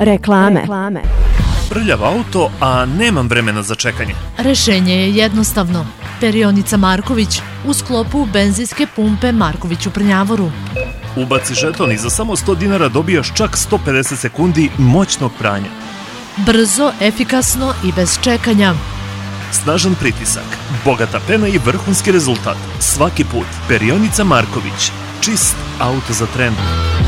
Reklame. Prljav auto, a nemam vremena za čekanje. Rešenje je jednostavno. Perionica Marković u sklopu benzinske pumpe Marković u Prnjavoru. Ubaci žeton i za samo 100 dinara dobijaš čak 150 sekundi moćnog pranja. Brzo, efikasno i bez čekanja. Snažan pritisak, bogata pena i vrhunski rezultat. Svaki put. Perionica Marković. Čist auto za tren.